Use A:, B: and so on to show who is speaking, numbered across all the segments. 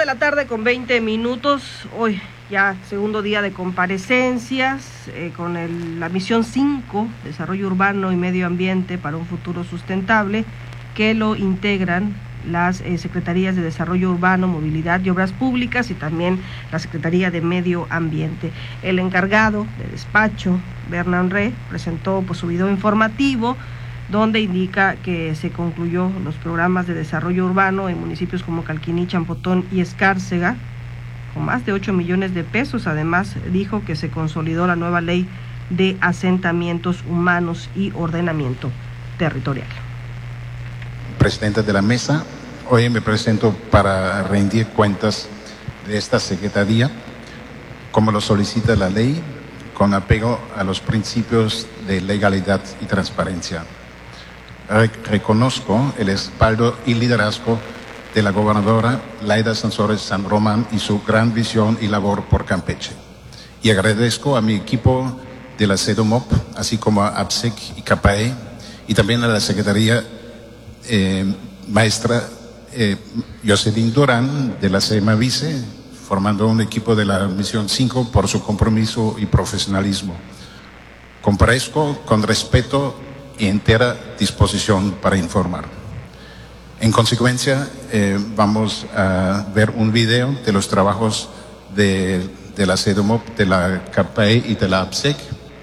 A: 1:20 hoy ya segundo día de comparecencias con la misión 5, Desarrollo Urbano y Medio Ambiente para un Futuro Sustentable, que lo integran las Secretarías de Desarrollo Urbano, Movilidad y Obras Públicas y también la Secretaría de Medio Ambiente. El encargado de despacho, Bernard Re, presentó su video informativo donde indica que se concluyó los programas de desarrollo urbano en municipios como Calquiní, Champotón y Escárcega, con más de 8 millones de pesos. Además, dijo que se consolidó la nueva ley de asentamientos humanos y ordenamiento territorial.
B: Presidente de la mesa, hoy me presento para rendir cuentas de esta Secretaría, como lo solicita la ley, con apego a los principios de legalidad y transparencia. Reconozco el respaldo y liderazgo de la gobernadora Laida Sansores San Román y su gran visión y labor por Campeche. Y agradezco a mi equipo de la CEDOMOP, así como a APSEC y CAPAE, y también a la Secretaría maestra Jocelyn Durán de la CEMAVICE, formando un equipo de la misión 5 por su compromiso y profesionalismo. Comparezco con respeto y entera disposición para informar. En consecuencia, vamos a ver un video de los trabajos de la CEDOMOP, de la CAPAE y de la APSEC,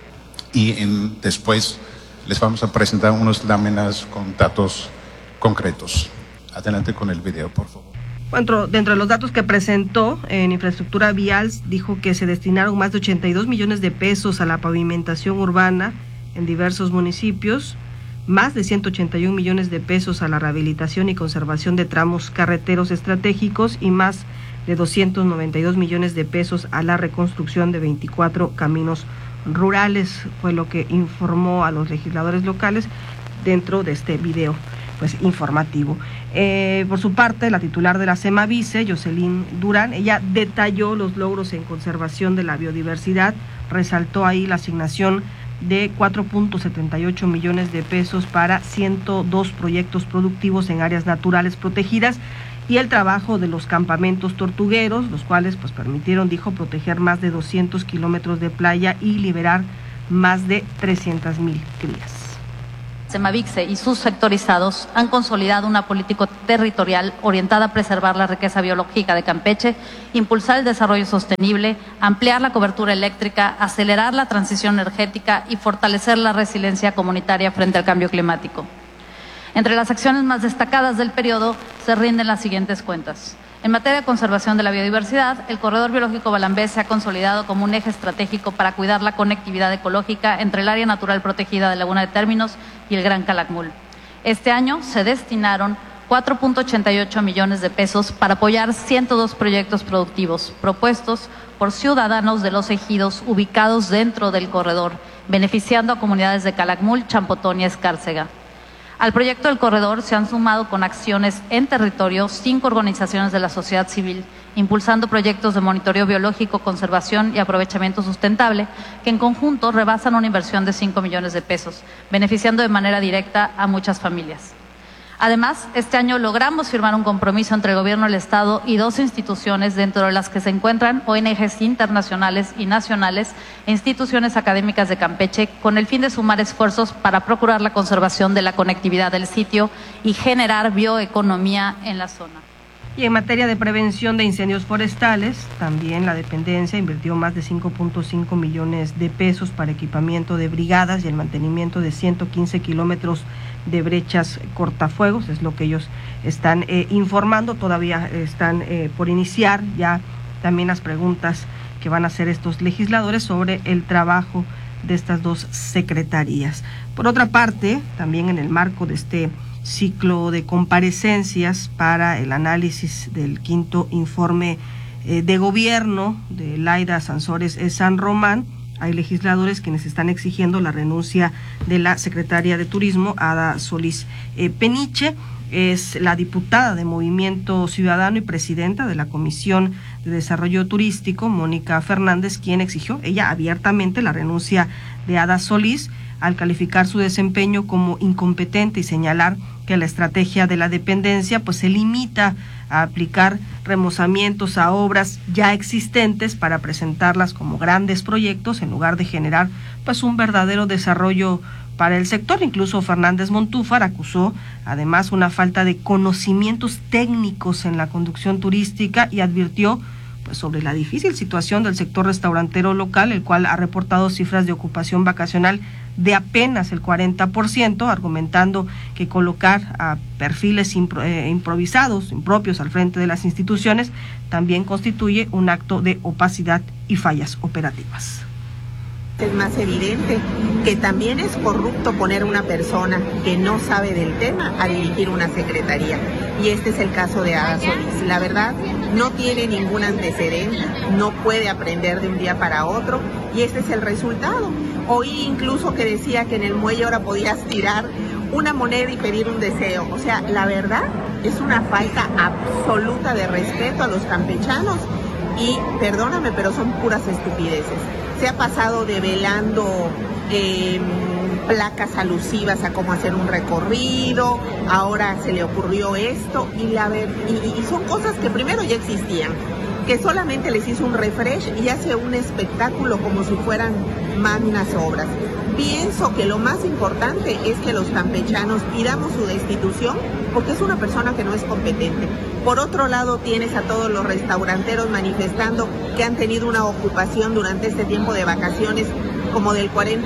B: y después les vamos a presentar unas láminas con datos concretos. Adelante con el video, por favor.
A: Dentro de los datos que presentó en infraestructura vial, dijo que se destinaron más de 82 millones de pesos a la pavimentación urbana en diversos municipios, más de 181 millones de pesos a la rehabilitación y conservación de tramos carreteros estratégicos y más de 292 millones de pesos a la reconstrucción de 24 caminos rurales, fue lo que informó a los legisladores locales dentro de este video informativo. Por su parte, la titular de la CEMAVICE, Jocelyn Durán, ella detalló los logros en conservación de la biodiversidad, resaltó ahí la asignación de 4.78 millones de pesos para 102 proyectos productivos en áreas naturales protegidas y el trabajo de los campamentos tortugueros, los cuales permitieron, dijo, proteger más de 200 kilómetros de playa y liberar más de 300,000 crías.
C: CEMAVICE y sus sectorizados han consolidado una política territorial orientada a preservar la riqueza biológica de Campeche, impulsar el desarrollo sostenible, ampliar la cobertura eléctrica, acelerar la transición energética y fortalecer la resiliencia comunitaria frente al cambio climático. Entre las acciones más destacadas del periodo se rinden las siguientes cuentas. En materia de conservación de la biodiversidad, el Corredor Biológico Balambé se ha consolidado como un eje estratégico para cuidar la conectividad ecológica entre el área natural protegida de Laguna de Términos y el Gran Calakmul. Este año se destinaron 4.88 millones de pesos para apoyar 102 proyectos productivos propuestos por ciudadanos de los ejidos ubicados dentro del corredor, beneficiando a comunidades de Calakmul, Champotón y Escárcega. Al proyecto del corredor se han sumado con acciones en territorio 5 organizaciones de la sociedad civil, impulsando proyectos de monitoreo biológico, conservación y aprovechamiento sustentable, que en conjunto rebasan una inversión de 5 millones de pesos, beneficiando de manera directa a muchas familias. Además, este año logramos firmar un compromiso entre el Gobierno del Estado y 2 instituciones, dentro de las que se encuentran ONGs internacionales y nacionales e instituciones académicas de Campeche, con el fin de sumar esfuerzos para procurar la conservación de la conectividad del sitio y generar bioeconomía en la zona.
A: Y en materia de prevención de incendios forestales, también la dependencia invirtió más de 5.5 millones de pesos para equipamiento de brigadas y el mantenimiento de 115 kilómetros de brechas cortafuegos, es lo que ellos están informando. Todavía están por iniciar ya también las preguntas que van a hacer estos legisladores sobre el trabajo de estas 2 secretarías. Por otra parte, también en el marco de este ciclo de comparecencias para el análisis del 5º informe de gobierno de Laida Sansores San Román, hay legisladores quienes están exigiendo la renuncia de la secretaria de Turismo, Ada Solís Peniche. Es la diputada de Movimiento Ciudadano y presidenta de la Comisión de Desarrollo Turístico, Mónica Fernández, quien exigió ella abiertamente la renuncia de Ada Solís, al calificar su desempeño como incompetente y señalar que la estrategia de la dependencia pues se limita a aplicar remozamientos a obras ya existentes para presentarlas como grandes proyectos en lugar de generar pues un verdadero desarrollo para el sector. Incluso Fernández Montúfar acusó además una falta de conocimientos técnicos en la conducción turística y advirtió pues sobre la difícil situación del sector restaurantero local, el cual ha reportado cifras de ocupación vacacional de apenas el 40%, argumentando que colocar a perfiles improvisados, impropios al frente de las instituciones, también constituye un acto de opacidad y fallas operativas.
D: Es más evidente que también es corrupto poner a una persona que no sabe del tema a dirigir una secretaría. Y este es el caso de Ada Solís. La verdad, no tiene ningún antecedente, no puede aprender de un día para otro y este es el resultado. Oí incluso que decía que en el muelle ahora podías tirar una moneda y pedir un deseo. O sea, la verdad es una falta absoluta de respeto a los campechanos y perdóname, pero son puras estupideces. Se ha pasado develando placas alusivas a cómo hacer un recorrido, ahora se le ocurrió esto y son cosas que primero ya existían, que solamente les hizo un refresh y hace un espectáculo como si fueran magnas obras. Pienso que lo más importante es que los campechanos pidamos su destitución porque es una persona que no es competente. Por otro lado, tienes a todos los restauranteros manifestando que han tenido una ocupación durante este tiempo de vacaciones como del 40%.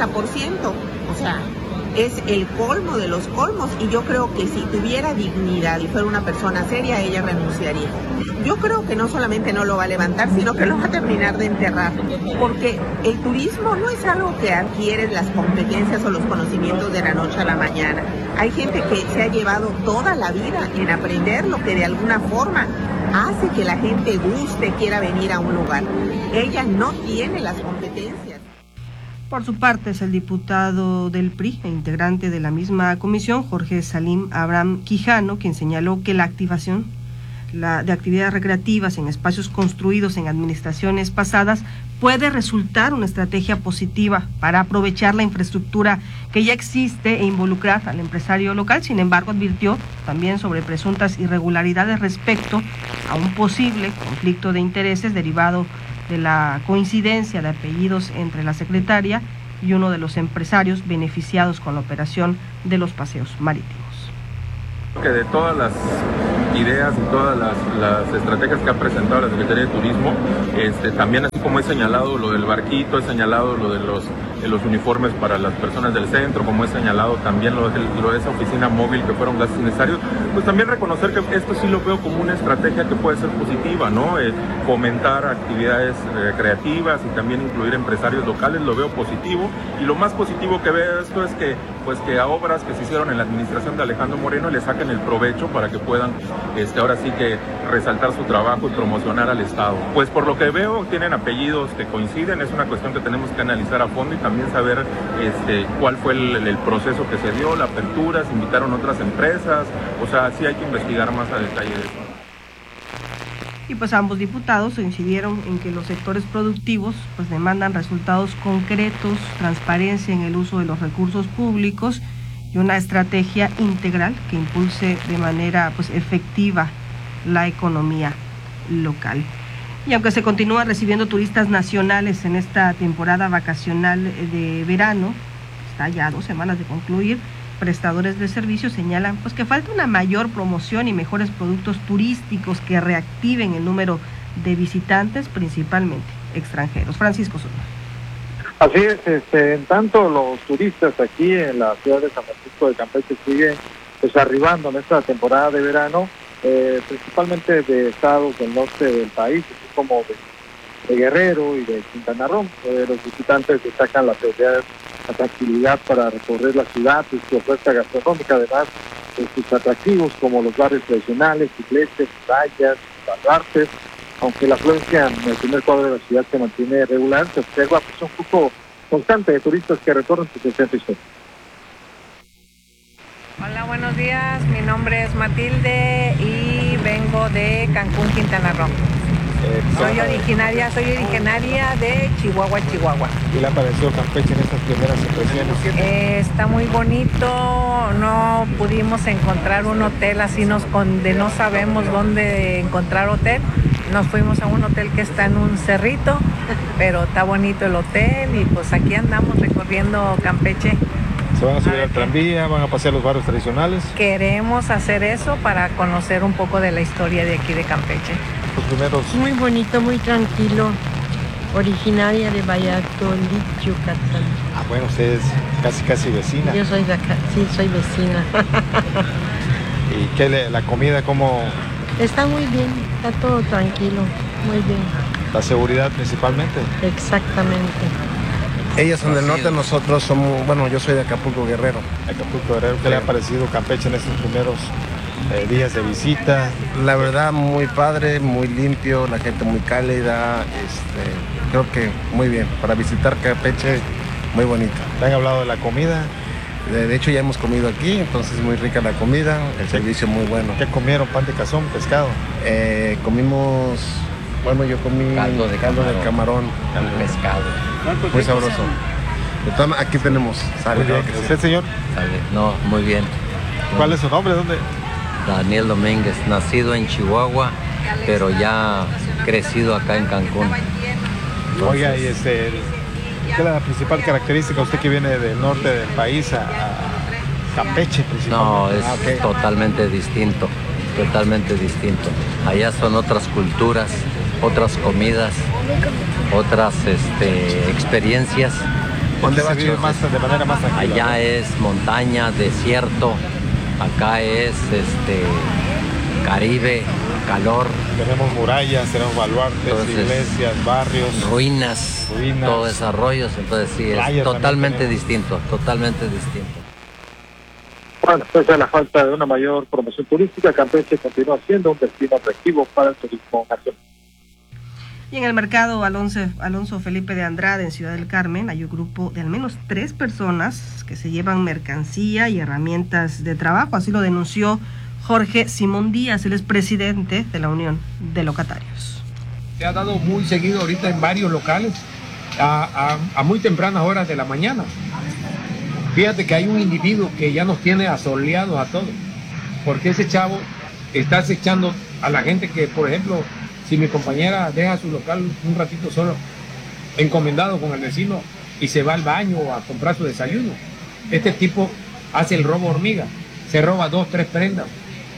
D: O sea, es el colmo de los colmos y yo creo que si tuviera dignidad y fuera una persona seria, ella renunciaría. Yo creo que no solamente no lo va a levantar, sino que lo va a terminar de enterrar, porque el turismo no es algo que adquieres las competencias o los conocimientos de la noche a la mañana. Hay gente que se ha llevado toda la vida en aprender lo que de alguna forma hace que la gente guste, quiera venir a un lugar. Ella no tiene las competencias.
A: Por su parte, es el diputado del PRI e integrante de la misma comisión, Jorge Salim Abraham Quijano, quien señaló que la activación de actividades recreativas en espacios construidos en administraciones pasadas puede resultar una estrategia positiva para aprovechar la infraestructura que ya existe e involucrar al empresario local. Sin embargo, advirtió también sobre presuntas irregularidades respecto a un posible conflicto de intereses derivado de la coincidencia de apellidos entre la secretaria y uno de los empresarios beneficiados con la operación de los paseos marítimos.
E: Que de todas las ideas y todas las estrategias que ha presentado la Secretaría de Turismo, también así como he señalado lo del barquito, he señalado lo de los uniformes para las personas del centro, como he señalado también lo de esa oficina móvil que fueron gastos necesarios, pues también reconocer que esto sí lo veo como una estrategia que puede ser positiva, ¿no? Fomentar actividades creativas y también incluir empresarios locales, lo veo positivo, y lo más positivo que veo esto es que a obras que se hicieron en la administración de Alejandro Moreno le saquen el provecho para que puedan ahora sí que resaltar su trabajo y promocionar al Estado. Pues por lo que veo tienen apellidos que coinciden, es una cuestión que tenemos que analizar a fondo y también saber cuál fue el proceso que se dio, la apertura, se invitaron otras empresas, o sea, sí hay que investigar más a detalle de eso.
A: Y pues ambos diputados incidieron en que los sectores productivos pues demandan resultados concretos, transparencia en el uso de los recursos públicos y una estrategia integral que impulse de manera pues efectiva la economía local. Y aunque se continúan recibiendo turistas nacionales en esta temporada vacacional de verano, está ya 2 semanas de concluir, prestadores de servicios señalan pues que falta una mayor promoción y mejores productos turísticos que reactiven el número de visitantes, principalmente extranjeros. Francisco Zuna.
F: Así es, en tanto los turistas aquí en la ciudad de San Francisco de Campeche siguen pues arribando en esta temporada de verano, principalmente de estados del norte del país, así como de Guerrero y de Quintana Roo. Los visitantes destacan la seguridad, la tranquilidad para recorrer la ciudad y su oferta gastronómica, además de sus atractivos como los barrios tradicionales, iglesias, playas, baluartes. Aunque la afluencia en el primer cuadro de la ciudad se mantiene regular, se observa pues, un flujo constante de turistas que recorren su centro histórico.
G: Hola, buenos días. Mi nombre es Matilde y vengo de Cancún, Quintana Roo. Soy originaria de Chihuahua.
H: ¿Qué le ha parecido Campeche en estas primeras impresiones?
G: Está muy bonito, no pudimos encontrar un hotel así donde no sabemos dónde encontrar hotel. Nos fuimos a un hotel que está en un cerrito, pero está bonito el hotel y pues aquí andamos recorriendo Campeche.
H: ¿Se van a subir al tranvía? ¿Van a pasear los barrios tradicionales?
G: Queremos hacer eso para conocer un poco de la historia de aquí de Campeche.
H: Los primeros...
I: Muy bonito, muy tranquilo. Originaria de Valladolid, Yucatán.
H: Ah, bueno, usted es casi vecina.
I: Yo soy de acá, sí, soy vecina.
H: ¿Y qué la comida cómo...?
I: Está muy bien, está todo tranquilo, muy bien.
H: ¿La seguridad principalmente?
I: Exactamente.
J: Ellos son del norte, nosotros somos, bueno, yo soy de Acapulco Guerrero.
H: ¿Qué le ha parecido Campeche en estos primeros días de visita?
J: La verdad, muy padre, muy limpio, la gente muy cálida, creo que muy bien. Para visitar Campeche, muy bonito.
H: ¿Te han hablado de la comida?
J: De hecho, ya hemos comido aquí, entonces muy rica la comida, el servicio muy bueno.
H: ¿Qué comieron? ¿Pan de cazón, pescado?
J: Comimos, bueno, yo comí caldo de camarón,
H: pescado.
J: Muy sabroso. Entonces, aquí tenemos. Sale,
H: muy bien. ¿Usted, señor?
K: Sale. No, muy bien.
H: ¿Cuál es su nombre? ¿Dónde?
K: Daniel Domínguez, nacido en Chihuahua, pero ya crecido acá en Cancún.
H: Entonces, oiga, y ¿qué es la principal característica? Usted que viene del norte del país a Campeche principalmente.
K: No, es totalmente distinto, totalmente distinto. Allá son otras culturas, otras comidas, otras experiencias.
H: ¿Dónde se vive de manera más tranquila?
K: Allá es montaña, desierto, acá es Caribe, calor.
H: Tenemos murallas, tenemos baluartes, entonces, iglesias, barrios,
K: ruinas, todo desarrollos, entonces sí, es totalmente distinto, totalmente distinto.
F: Bueno, pese a la falta de una mayor promoción turística, Campeche continúa siendo un destino atractivo para el turismo nacional.
A: Y en el mercado Alonso Felipe de Andrade, en Ciudad del Carmen, hay un grupo de al menos 3 personas que se llevan mercancía y herramientas de trabajo. Así lo denunció Jorge Simón Díaz, él es presidente de la Unión de Locatarios.
L: Se ha dado muy seguido ahorita en varios locales a muy tempranas horas de la mañana. Fíjate que hay un individuo que ya nos tiene asoleados a todos, porque ese chavo está acechando a la gente que, por ejemplo, si mi compañera deja su local un ratito solo, encomendado con el vecino, y se va al baño a comprar su desayuno, este tipo hace el robo hormiga, se roba 2, 3 prendas.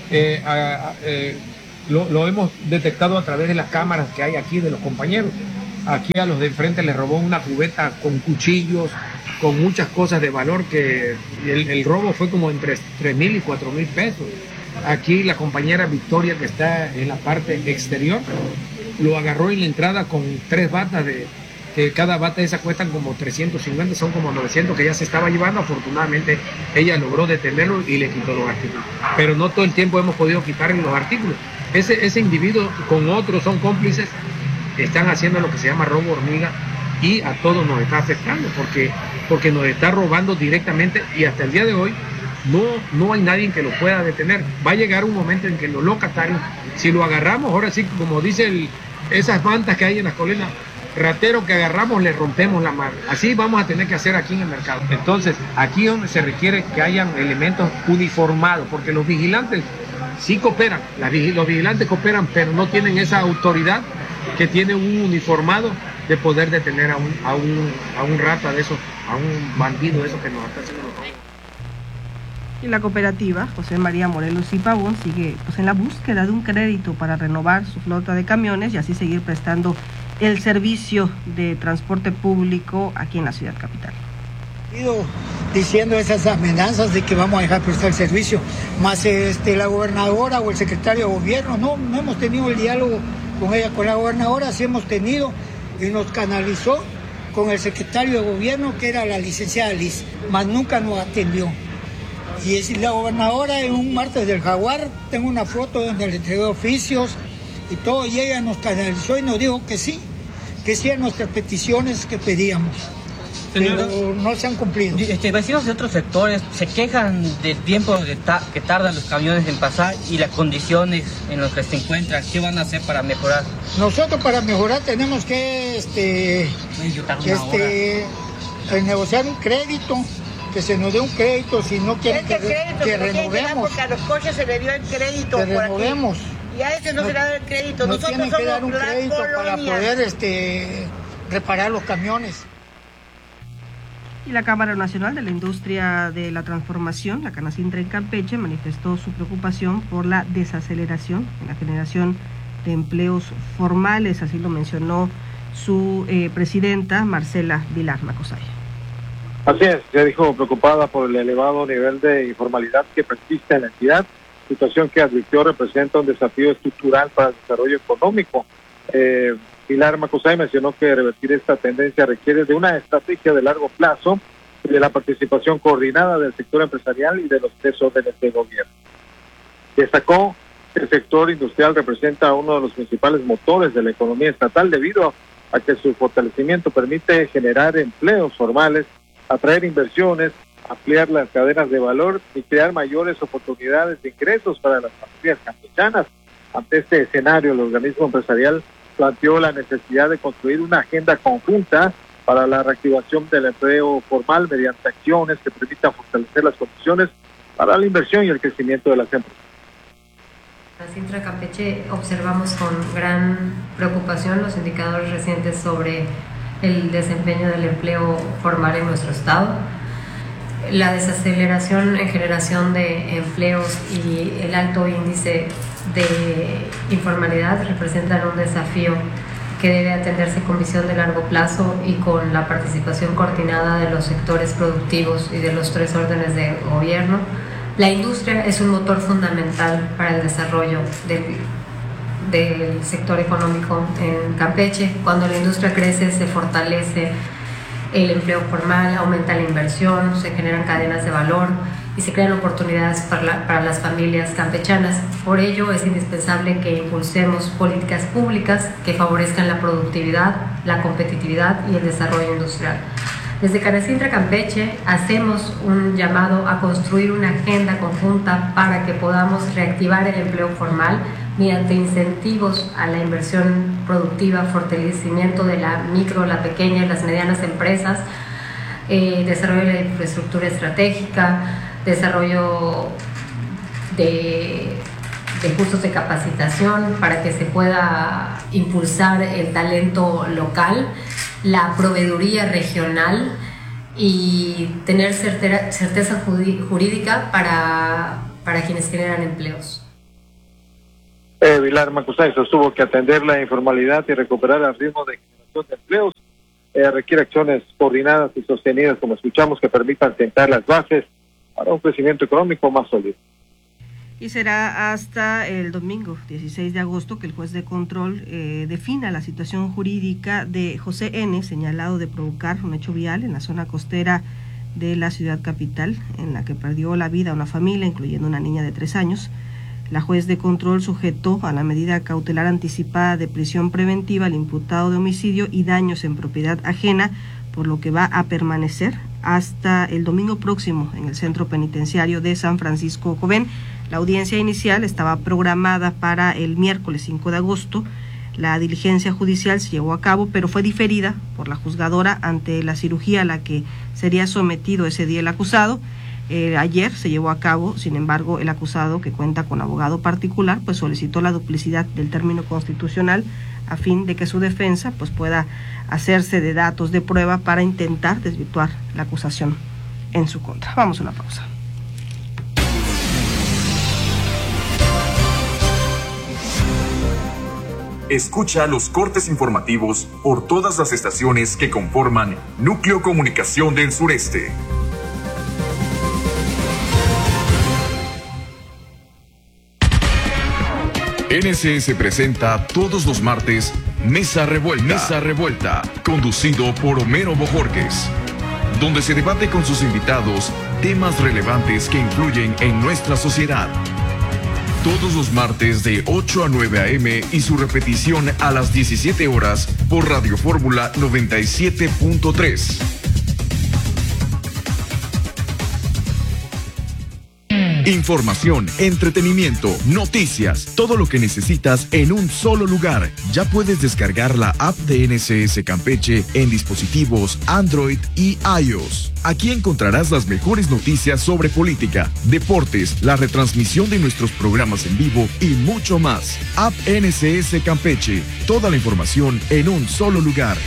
L: Lo hemos detectado a través de las cámaras que hay aquí de los compañeros. Aquí a los de enfrente les robó una cubeta con cuchillos, con muchas cosas de valor, que el robo fue como entre 3,000 y 4,000 pesos. Aquí la compañera Victoria, que está en la parte exterior, lo agarró en la entrada con 3 batas que cada bata esa cuestan como 350, son como 900 que ya se estaba llevando. Afortunadamente ella logró detenerlo y le quitó los artículos. Pero no todo el tiempo hemos podido quitarle los artículos. Ese individuo con otros son cómplices, están haciendo lo que se llama robo hormiga, y a todos nos está afectando porque nos está robando directamente, y hasta el día de hoy no hay nadie que lo pueda detener. Va a llegar un momento en que los locatarios, si lo agarramos, ahora sí, como dice esas mantas que hay en las colinas, ratero que agarramos le rompemos la mano. Así vamos a tener que hacer aquí en el mercado. Entonces, aquí donde se requiere que hayan elementos uniformados, porque los vigilantes sí cooperan, los vigilantes cooperan, pero no tienen esa autoridad que tiene un uniformado de poder detener a un rata de esos, a un bandido de esos que nos está haciendo los robos.
A: Y la cooperativa José María Morelos y Pavón sigue en la búsqueda de un crédito para renovar su flota de camiones y así seguir prestando el servicio de transporte público aquí en la ciudad capital.
M: Diciendo esas amenazas de que vamos a dejar prestar el servicio, más la gobernadora o el secretario de gobierno, no hemos tenido el diálogo con ella. Con la gobernadora sí hemos tenido, y nos canalizó con el secretario de gobierno, que era la licenciada Liz, más nunca nos atendió. Y la gobernadora, en un martes del Jaguar, tengo una foto donde le entregué oficios y todo, y ella nos canalizó y nos dijo que sí a nuestras peticiones que pedíamos. pero no se han cumplido.
N: Vecinos de otros sectores se quejan del tiempo que tardan los camiones en pasar y las condiciones en las que se encuentran. ¿Qué van a hacer para mejorar?
M: Nosotros para mejorar tenemos que negociar un crédito, que se nos dé un crédito, si no quieren que renovemos.
O: Porque a los coches se le dio el crédito.
M: Que renovemos.
O: Y a ese no se le da el crédito.
M: Nos tienen que dar un crédito para poder reparar los camiones.
A: Y la Cámara Nacional de la Industria de la Transformación, la Canacintra en Campeche, manifestó su preocupación por la desaceleración en la generación de empleos formales, así lo mencionó su presidenta, Marcela Vilar Macosay.
F: Así es, se dijo preocupada por el elevado nivel de informalidad que persiste en la entidad, situación que advirtió representa un desafío estructural para el desarrollo económico. Pilar Macosay mencionó que revertir esta tendencia requiere de una estrategia de largo plazo y de la participación coordinada del sector empresarial y de los tres órdenes de gobierno. Destacó que el sector industrial representa uno de los principales motores de la economía estatal debido a que su fortalecimiento permite generar empleos formales, atraer inversiones, ampliar las cadenas de valor y crear mayores oportunidades de ingresos para las familias campechanas. Ante este escenario, el organismo empresarial planteó la necesidad de construir una agenda conjunta para la reactivación del empleo formal mediante acciones que permitan fortalecer las condiciones para la inversión y el crecimiento de las empresas.
P: En Canacintra Campeche observamos con gran preocupación los indicadores recientes sobre el desempeño del empleo formal en nuestro estado. La desaceleración en generación de empleos y el alto índice de informalidad representan un desafío que debe atenderse con visión de largo plazo y con la participación coordinada de los sectores productivos y de los tres órdenes de gobierno. La industria es un motor fundamental para el desarrollo del sector económico en Campeche. Cuando la industria crece, se fortalece el empleo formal, aumenta la inversión, se generan cadenas de valor y se crean oportunidades para las familias campechanas. Por ello es indispensable que impulsemos políticas públicas que favorezcan la productividad, la competitividad y el desarrollo industrial. Desde Canacintra Campeche hacemos un llamado a construir una agenda conjunta para que podamos reactivar el empleo formal mediante incentivos a la inversión productiva, fortalecimiento de la micro, la pequeña y las medianas empresas, desarrollo de la infraestructura estratégica, desarrollo de cursos de capacitación para que se pueda impulsar el talento local, la proveeduría regional y tener certeza jurídica para quienes generan empleos.
F: Vilar Macosay sostuvo que atender la informalidad y recuperar el ritmo de generación de empleos requiere acciones coordinadas y sostenidas, como escuchamos, que permitan sentar las bases para un crecimiento económico más sólido.
A: Y será hasta el domingo 16 de agosto que el juez de control defina la situación jurídica de José N., señalado de provocar un hecho vial en la zona costera de la ciudad capital, en la que perdió la vida una familia, incluyendo una niña de 3 años. La juez de control sujetó a la medida cautelar anticipada de prisión preventiva al imputado de homicidio y daños en propiedad ajena, por lo que va a permanecer hasta el domingo próximo en el centro penitenciario de San Francisco Cobén. La audiencia inicial estaba programada para el miércoles 5 de agosto. La diligencia judicial se llevó a cabo, pero fue diferida por la juzgadora ante la cirugía a la que sería sometido ese día el acusado. Ayer se llevó a cabo, sin embargo, el acusado, que cuenta con abogado particular, pues solicitó la duplicidad del término constitucional a fin de que su defensa pues pueda hacerse de datos de prueba para intentar desvirtuar la acusación en su contra. Vamos a una pausa.
Q: Escucha los cortes informativos por todas las estaciones que conforman Núcleo Comunicación del Sureste. NSS presenta todos los martes Mesa Revuelta, conducido por Homero Bojorquez, donde se debate con sus invitados temas relevantes que influyen en nuestra sociedad. Todos los martes de 8 a 9 a.m. y su repetición a las 17 horas por Radio Fórmula 97.3. Información, entretenimiento, noticias, todo lo que necesitas en un solo lugar. Ya puedes descargar la app de NSS Campeche en dispositivos Android y iOS. Aquí encontrarás las mejores noticias sobre política, deportes, la retransmisión de nuestros programas en vivo y mucho más. App NSS Campeche. Toda la información en un solo lugar.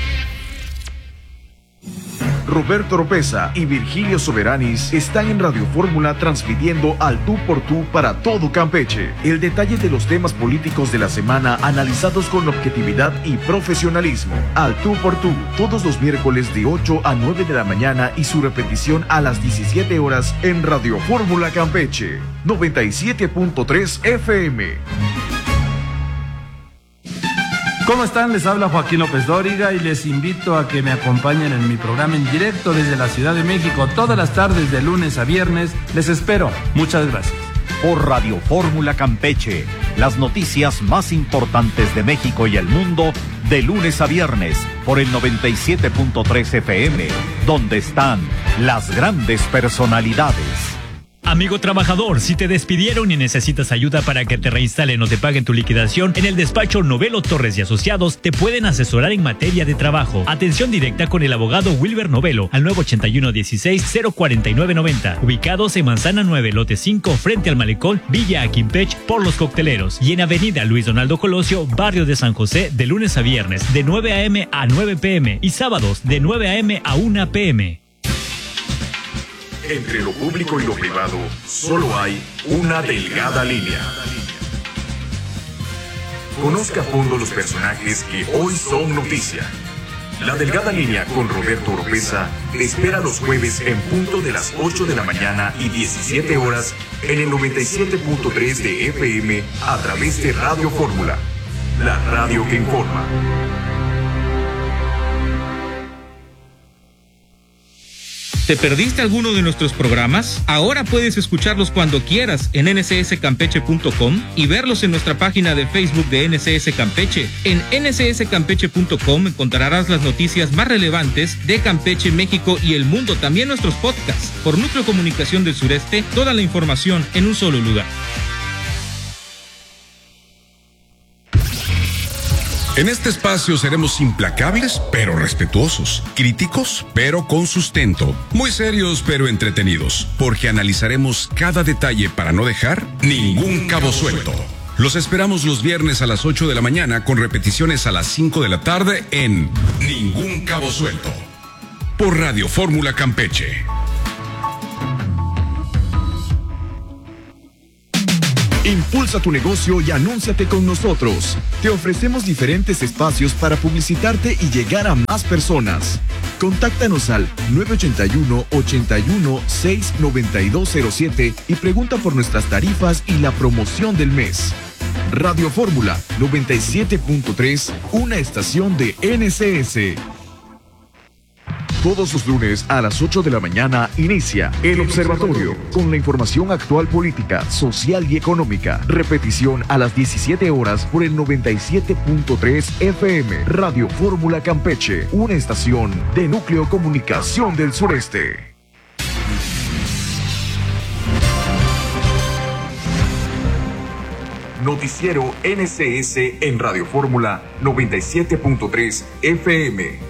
Q: Roberto Oropeza y Virgilio Soberanis están en Radio Fórmula transmitiendo al tú por tú para todo Campeche. El detalle de los temas políticos de la semana analizados con objetividad y profesionalismo. Al tú por tú, todos los miércoles de 8 a 9 de la mañana y su repetición a las 17 horas en Radio Fórmula Campeche, 97.3 FM.
R: ¿Cómo están? Les habla Joaquín López Dóriga y les invito a que me acompañen en mi programa en directo desde la Ciudad de México todas las tardes de lunes a viernes. Les espero. Muchas gracias.
S: Por Radio Fórmula Campeche, las noticias más importantes de México y el mundo de lunes a viernes por el 97.3 FM, donde están las grandes personalidades.
T: Amigo trabajador, si te despidieron y necesitas ayuda para que te reinstalen o te paguen tu liquidación, en el despacho Novelo Torres y Asociados te pueden asesorar en materia de trabajo. Atención directa con el abogado Wilber Novelo al 981-16-04990. Ubicados en Manzana 9, lote 5, frente al Malecón, Villa Aquimpech, por Los Cocteleros. Y en Avenida Luis Donaldo Colosio, barrio de San José, de lunes a viernes, de 9 a.m. a 9 p.m. y sábados, de 9 a.m. a 1 p.m.
Q: Entre lo público y lo privado, solo hay una delgada línea. Conozca a fondo los personajes que hoy son noticia. La delgada línea con Roberto Oropeza te espera los jueves en punto de las 8 de la mañana y 17 horas en el 97.3 de FM a través de Radio Fórmula, la radio que informa.
U: ¿Te perdiste alguno de nuestros programas? Ahora puedes escucharlos cuando quieras en ncscampeche.com y verlos en nuestra página de Facebook de NCS Campeche. En ncscampeche.com encontrarás las noticias más relevantes de Campeche, México y el mundo, también nuestros podcasts. Por Núcleo Comunicación del Sureste, toda la información en un solo lugar.
V: En este espacio seremos implacables, pero respetuosos, críticos, pero con sustento, muy serios, pero entretenidos, porque analizaremos cada detalle para no dejar ningún cabo suelto. Los esperamos los viernes a las 8 de la mañana con repeticiones a las 5 de la tarde en Ningún Cabo Suelto, por Radio Fórmula Campeche.
Q: Impulsa tu negocio y anúnciate con nosotros. Te ofrecemos diferentes espacios para publicitarte y llegar a más personas. Contáctanos al 981-81-69207 y pregunta por nuestras tarifas y la promoción del mes. Radio Fórmula 97.3, una estación de NCS. Todos los lunes a las 8 de la mañana inicia El Observatorio con la información actual política, social y económica. Repetición a las 17 horas por el 97.3 FM. Radio Fórmula Campeche, una estación de Núcleo Comunicación del Sureste. Noticiero NCS en Radio Fórmula 97.3 FM.